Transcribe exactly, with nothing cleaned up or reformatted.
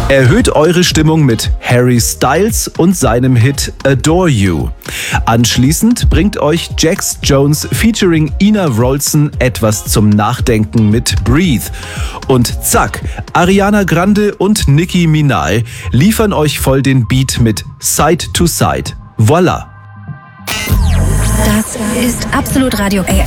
Erhöht eure Stimmung mit Harry Styles und seinem Hit Adore You. Anschließend bringt euch Jax Jones featuring Ina Wroldsen etwas zum Nachdenken mit Breathe. Und zack, Ariana Grande und Nicki Minaj liefern euch voll den Beat mit Side to Side. Voila! Das ist Absolut Radio A